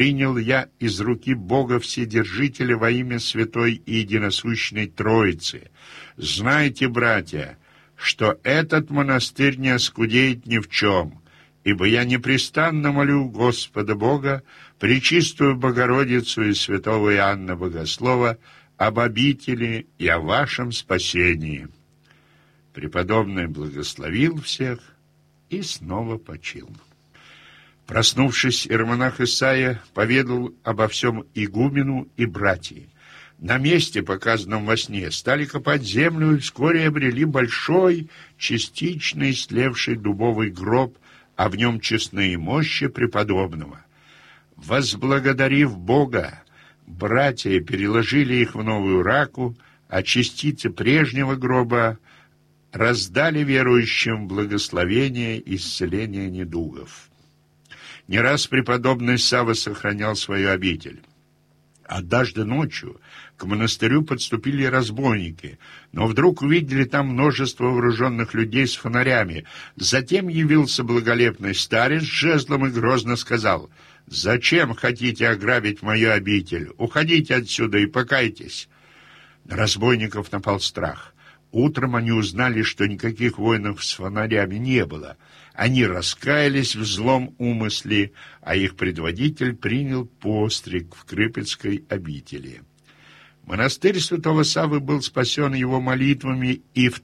принял я из руки Бога Вседержителя во имя Святой и Единосущной Троицы. Знайте, братья, что этот монастырь не оскудеет ни в чем, ибо я непрестанно молю Господа Бога, Пречистую Богородицу и святого Иоанна Богослова об обители и о вашем спасении». Преподобный благословил всех и снова почил. Проснувшись, иеромонах Исаия поведал обо всем игумену и братьям. На месте, показанном во сне, стали копать землю и вскоре обрели большой, частично истлевший дубовый гроб, а в нем честные мощи преподобного. Возблагодарив Бога, братья переложили их в новую раку, а частицы прежнего гроба раздали верующим благословение и исцеление недугов. Не раз преподобный Савва сохранял свою обитель. Однажды ночью к монастырю подступили разбойники, но вдруг увидели там множество вооруженных людей с фонарями. Затем явился благолепный старец с жезлом и грозно сказал: «Зачем хотите ограбить мою обитель? Уходите отсюда и покайтесь». На разбойников напал страх. Утром они узнали, что никаких воинов с фонарями не было. Они раскаялись в злом умысле, а их предводитель принял постриг в Крыпецкой обители. Монастырь святого Саввы был спасен его молитвами и в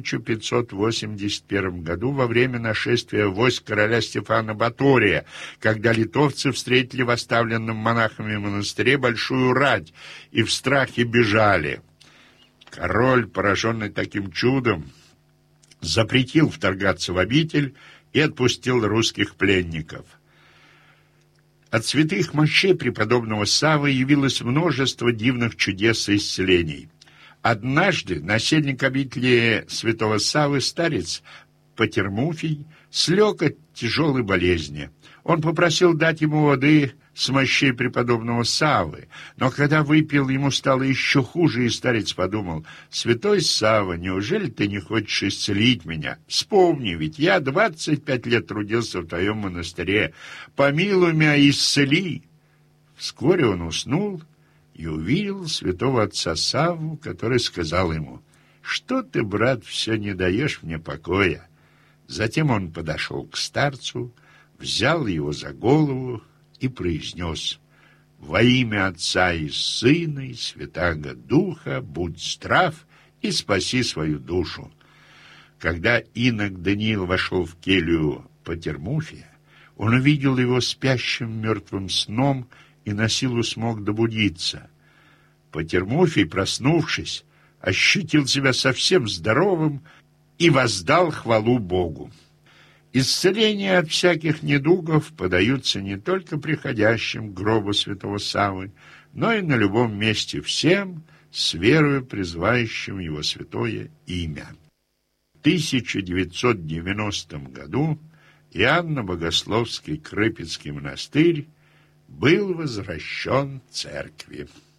1581 году во время нашествия войск короля Стефана Батория, когда литовцы встретили в оставленном монахами монастыре большую рать и в страхе бежали. Король, пораженный таким чудом, запретил вторгаться в обитель и отпустил русских пленников. От святых мощей преподобного Саввы явилось множество дивных чудес и исцелений. Однажды насельник обители святого Саввы, старец Патермуфий, слег от тяжелой болезни. Он попросил дать ему воды с мощей преподобного Саввы, но когда выпил, ему стало еще хуже, и старец подумал: «Святой Савва, неужели ты не хочешь исцелить меня? Вспомни, ведь я 25 лет трудился в твоем монастыре. Помилуй меня и исцели». Вскоре он уснул и увидел святого отца Савву, который сказал ему: «Что ты, брат, все не даешь мне покоя?» Затем он подошел к старцу, взял его за голову и произнес: «Во имя Отца и Сына и Святаго Духа будь здрав и спаси свою душу». Когда инок Даниил вошел в келью Патермуфия, он увидел его спящим мертвым сном и насилу смог добудиться. Патермуфий, проснувшись, ощутил себя совсем здоровым и воздал хвалу Богу. Исцеления от всяких недугов подаются не только приходящим к гробу святого Саввы, но и на любом месте всем, с верою призывающим его святое имя. В 1990 году Иоанно-Богословский Крыпецкий монастырь был возвращен церкви.